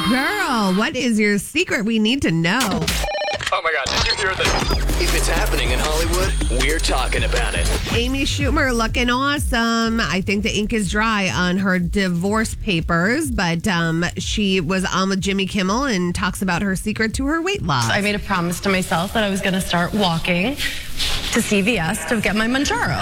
Girl, what is your secret? We need to know. Oh my God, did you hear this? If it's happening in Hollywood, we're talking about it. Amy Schumer looking awesome. I think the ink is dry on her divorce papers, but she was on with Jimmy Kimmel and talks about her secret to her weight loss. I made a promise to myself that I was going to start walking to CVS to get my Mounjaro.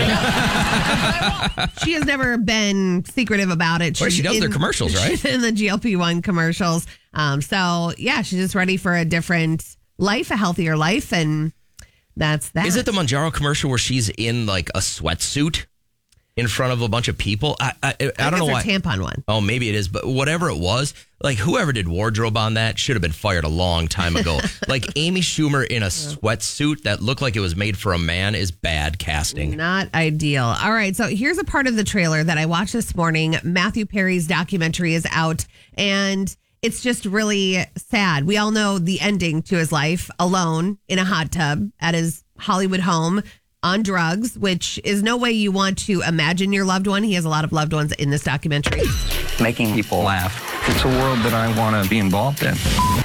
She has never been secretive about it. Well, she does their commercials, right? She's in the GLP-1 commercials. So, yeah, she's just ready for a different life, a healthier life, and that's that. Is it the Mounjaro commercial where she's in like a sweatsuit in front of a bunch of people? I don't know why. It's a tampon one. Oh, maybe it is, but whatever it was, like whoever did wardrobe on that should have been fired a long time ago. Like Amy Schumer in a sweatsuit that looked like it was made for a man is bad casting. Not ideal. All right, so here's a part of the trailer that I watched this morning. Matthew Perry's documentary is out, and it's just really sad. We all know the ending to his life, alone in a hot tub at his Hollywood home on drugs, which is no way you want to imagine your loved one. He has a lot of loved ones in this documentary. Making people laugh. It's a world that I want to be involved in.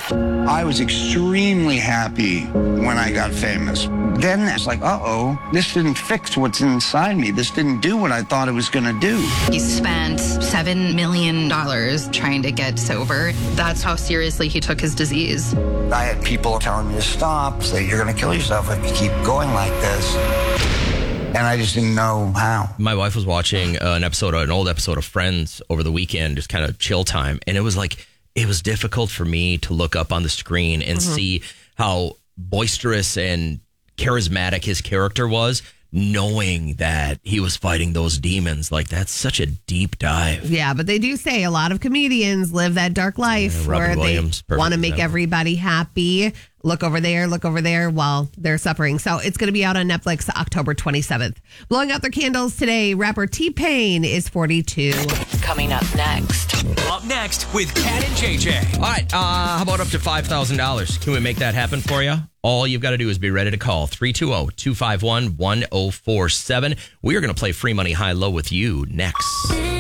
I was extremely happy when I got famous. Then it's like, this didn't fix what's inside me. This didn't do what I thought it was going to do. He spent $7 million trying to get sober. That's how seriously he took his disease. I had people telling me to stop, say, you're going to kill yourself if you keep going like this. And I just didn't know how. My wife was watching an old episode of Friends over the weekend, just kind of chill time. And it was like, it was difficult for me to look up on the screen and see how boisterous and charismatic his character was, knowing that he was fighting those demons. Like, that's such a deep dive. Yeah, but they do say a lot of comedians live that dark life where Williams, they want to make example. everybody happy. Look over there while they're suffering. So it's going to be out on Netflix October 27th. Blowing out their candles today, rapper T-Pain is 42. Coming up next. Up next with Kat and JJ. All right, how about up to $5,000? Can we make that happen for you? All you've got to do is be ready to call 320-251-1047. We are going to play free money high-low with you next.